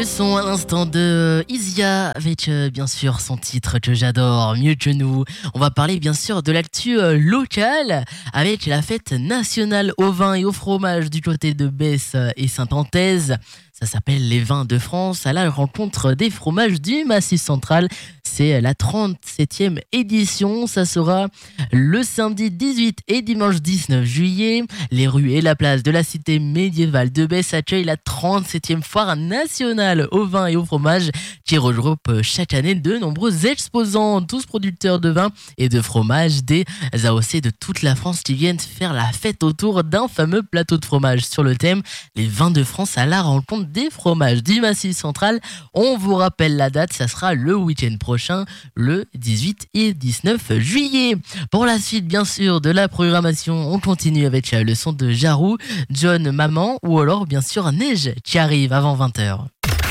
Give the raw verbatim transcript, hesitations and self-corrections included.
Le son à l'instant de Isia avec euh, bien sûr son titre que j'adore, Mieux que nous. On va parler bien sûr de l'actu euh, locale avec la fête nationale au vin et au fromage du côté de Besse et Saint-Anthèse. Ça s'appelle les Vins de France à la rencontre des fromages du Massif Central. C'est la trente-septième édition. Ça sera le samedi dix-huit et dimanche dix-neuf juillet. Les rues et la place de la cité médiévale de Besse accueillent la trente-septième foire nationale au vin et au fromage qui regroupe chaque année de nombreux exposants, tous producteurs de vin et de fromage, des A O C de toute la France qui viennent faire la fête autour d'un fameux plateau de fromage sur le thème les Vins de France à la rencontre des fromages du Massif Central. On vous rappelle la date, ça sera le week-end prochain, le dix-huit et dix-neuf juillet. Pour la suite, bien sûr, de la programmation, on continue avec le son de Jarou, John Maman ou alors bien sûr Neige qui arrive avant vingt heures.